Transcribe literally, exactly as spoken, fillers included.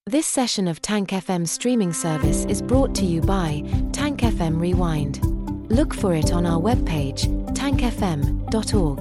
This session of Tank F M streaming service is brought to you by Tank F M Rewind. Look for it on our webpage, tank f m dot org.